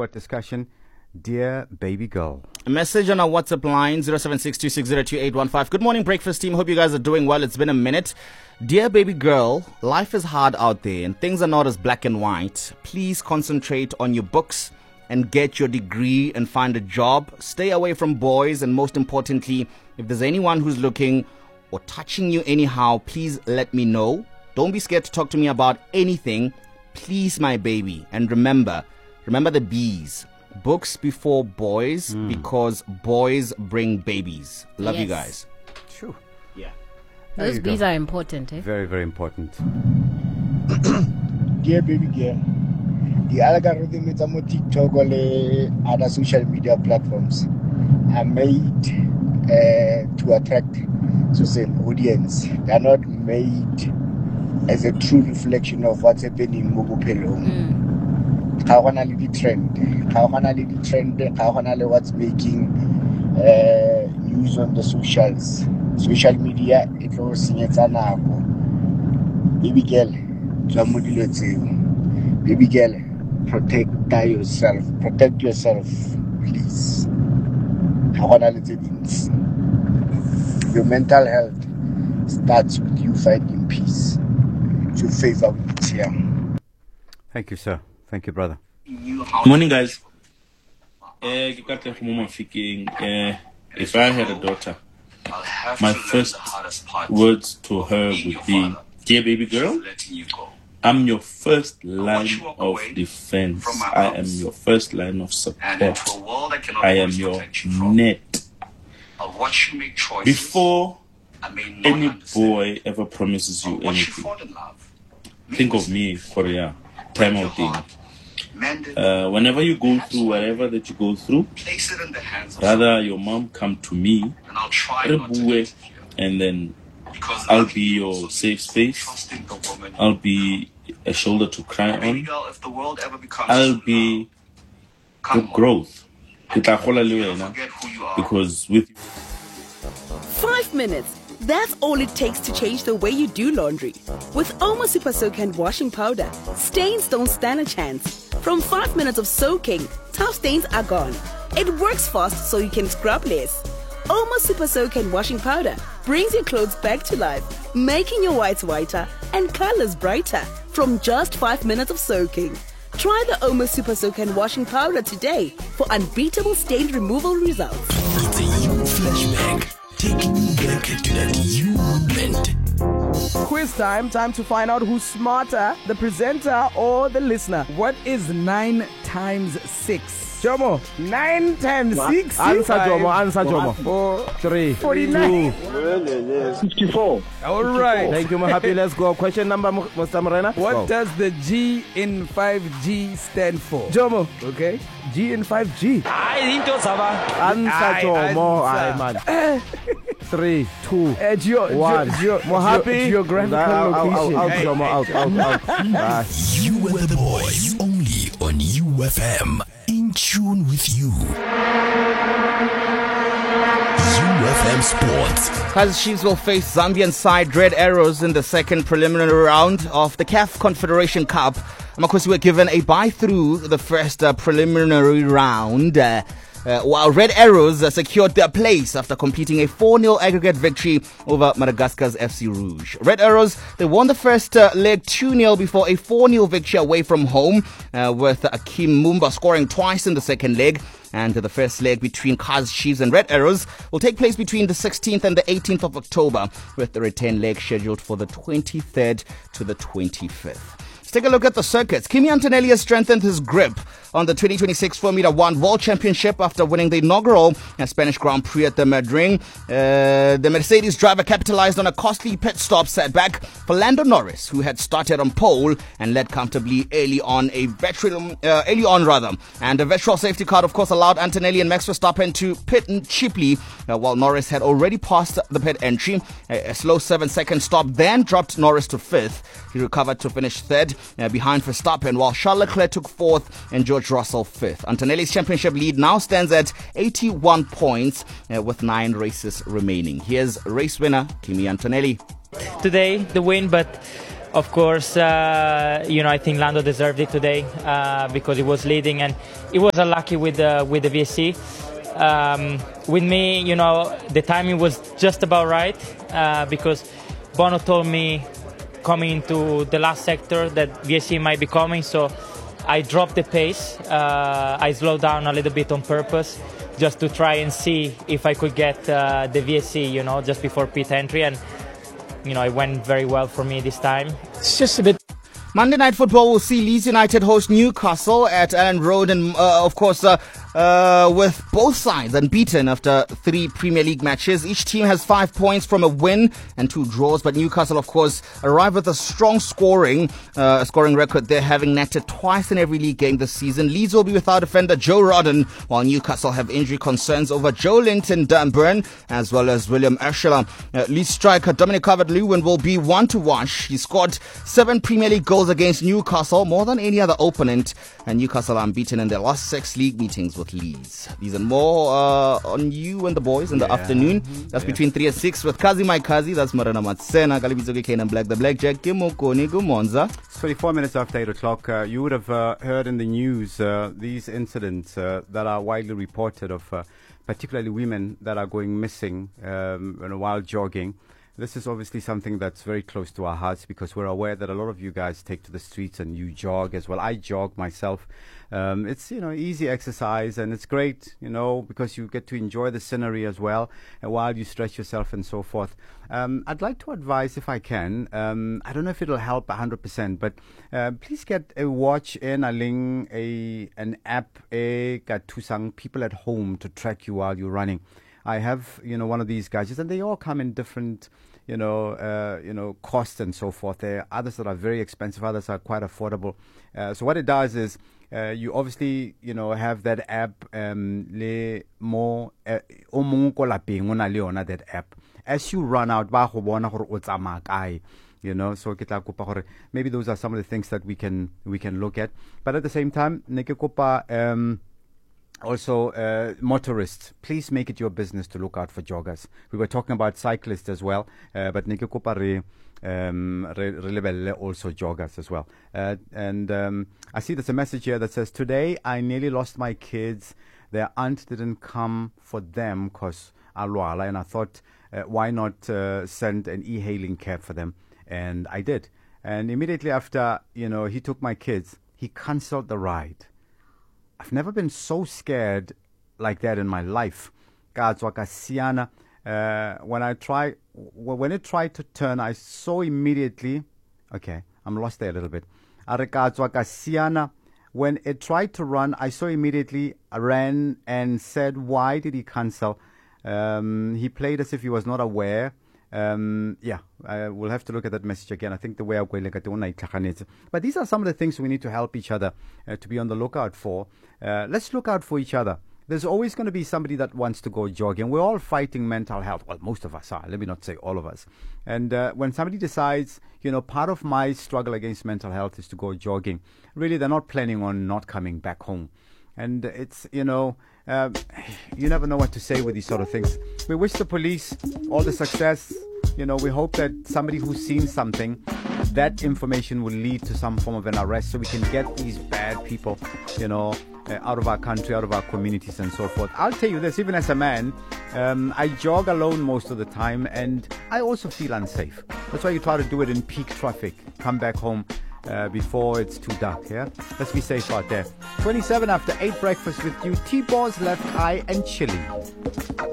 straightforward discussion. Dear baby girl. A message on our WhatsApp line, 0762602815. Good morning, breakfast team. Hope you guys are doing well. It's been a minute. Dear baby girl, life is hard out there and things are not as black and white. Please concentrate on your books and get your degree and find a job. Stay away from boys, and most importantly, if there's anyone who's looking or touching you anyhow, please let me know. Don't be scared to talk to me about anything. Please, my baby. And remember the B's. Books before boys, because boys bring babies. Love you guys. True. Yeah. Those B's are important, eh? Very, very important. Dear baby girl, the algorithm is on TikTok or other social media platforms are made to attract social audience. They are not made as a true reflection of what's happening in Mobopelo. How can I lead the trend? How can I lead the trend? How can I lead what's making news on the socials? Social media, it was seen as an apple. Baby girl, baby girl, protect yourself. Protect yourself, please. How can I lead things? Your mental health starts with you finding peace. To favor with it here. Thank you, sir. Thank you, brother. Morning, guys. If I had a daughter, my first words to her would be, dear baby girl, I'm your first line of defense. I am your first line of support. I am your net. Before any boy ever promises you anything, think of me for a time out there. Whenever you go through whatever that you go through, rather your mom come to me, and then I'll be your safe space. I'll be a shoulder to cry on. I'll be your growth. Because with 5 minutes. That's all it takes to change the way you do laundry. With Omo Super Soak and washing powder, stains don't stand a chance. From 5 minutes of soaking, tough stains are gone. It works fast so you can scrub less. Omo Super Soak and washing powder brings your clothes back to life, making your whites whiter and colors brighter from just 5 minutes of soaking. Try the Omo Super Soak and washing powder today for unbeatable stain removal results. It's a you flashback. Taking you back to that you moment. Quiz time to find out who's smarter, the presenter or the listener. What is 9 times 6? Jomo, 9 times 6? Answer Jomo. 4, 3, 49. 54. All right. Thank you, Mahapi. Let's go. Question number, Mr. Morena. What does the G in 5G stand for? Jomo. Okay. G in 5G. Answer Jomo. Man. 3, 2, 1. Mohapi. Geographical location. Out, Jomo. Out. You were the boys. Only on UFM. In tune with you. UFM Sports. Kaizer Chiefs will face Zambian side Red Arrows in the second preliminary round of the CAF Confederation Cup. And of course, we were given a bye through the first preliminary round. While Red Arrows secured their place after completing a 4-0 aggregate victory over Madagascar's FC Rouge. Red Arrows, they won the first leg 2-0 before a 4-0 victory away from home, with Akim Mumba scoring twice in the second leg. And the first leg between Kaizer Chiefs and Red Arrows will take place between the 16th and the 18th of October, with the return leg scheduled for the 23rd to the 25th. Let's take a look at the circuits. Kimi Antonelli has strengthened his grip on the 2026 Formula One World Championship after winning the inaugural Spanish Grand Prix at the Madrid. The Mercedes driver capitalized on a costly pit stop setback for Lando Norris, who had started on pole and led comfortably early on. And the virtual safety car, of course, allowed Antonelli and Max Verstappen to pit cheaply, while Norris had already passed the pit entry. A slow 7-second stop then dropped Norris to 5th. He recovered to finish 3rd behind Verstappen, while Charles Leclerc took 4th and George Russell 5th. Antonelli's championship lead now stands at 81 points with 9 races remaining. Here's race winner Kimi Antonelli. Today, the win, but Of course, I think Lando deserved it today because he was leading and he was unlucky with the VSC. With me, the timing was just about right because Bono told me coming into the last sector that VSC might be coming, so I dropped the pace. I slowed down a little bit on purpose just to try and see if I could get the VSC, just before pit entry, and it went very well for me this time. It's just a bit. Monday Night Football will see Leeds United host Newcastle at Elland Road, and of course with both sides unbeaten after 3 Premier League matches. Each team has 5 points from a win and 2 draws, but Newcastle of course arrive with a strong scoring record. They're having netted twice in every league game this season. Leeds will be without defender Joe Rodden, while Newcastle have injury concerns over Joe Linton Dunburn as well as William Ashler. Leeds striker Dominic Calvert-Lewin will be one to watch. He scored 7 Premier League goals against Newcastle, more than any other opponent, and Newcastle are unbeaten in their last 6 league meetings with Leeds. These and more on You and the Boys in the afternoon. That's between 3 and 6 with Kazi My Kazi. That's Marana Matsena, Galibizo Kane and Black the Blackjack, Kimokoni Gumonza. It's 24 minutes after 8 o'clock. You would have heard in the news these incidents that are widely reported of particularly women that are going missing while jogging. This is obviously something that's very close to our hearts because we're aware that a lot of you guys take to the streets and you jog as well. I jog myself. It's, easy exercise and it's great, because you get to enjoy the scenery as well while you stretch yourself and so forth. I'd like to advise, if I can, I don't know if it'll help 100%, but please get a watch and an app, tusang people at home to track you while you're running. I have, one of these gadgets, and they all come in different, costs and so forth. There are others that are very expensive, others are quite affordable. So what it does is, you obviously, have that app, that app. As you run out, so maybe those are some of the things that we can look at. But at the same time, also, motorists, please make it your business to look out for joggers. We were talking about cyclists as well, but also joggers as well. And I see there's a message here that says, today I nearly lost my kids. Their aunt didn't come for them because alwala, and I thought, why not send an e-hailing cab for them? And I did. And immediately after, he took my kids, he cancelled the ride. I've never been so scared like that in my life. When it tried to turn, I saw immediately, okay, I'm lost there a little bit. When it tried to run, I saw immediately, I ran and said, why did he cancel? He played as if he was not aware. We'll have to look at that message again. I think the way I'm going to, but these are some of the things we need to help each other to be on the lookout for. Let's look out for each other. There's always going to be somebody that wants to go jogging. We're all fighting mental health. Well, most of us are. Let me not say all of us. And when somebody decides, part of my struggle against mental health is to go jogging, really they're not planning on not coming back home. And it's, you never know what to say with these sort of things. We wish the police all the success. We hope that somebody who's seen something, that information will lead to some form of an arrest so we can get these bad people, out of our country, out of our communities and so forth. I'll tell you this, even as a man, I jog alone most of the time and I also feel unsafe. That's why you try to do it in peak traffic. Come back home before it's too dark, yeah? Let's be safe out there. 27 after 8 breakfast with you, T-Balls, Left Eye and Chili.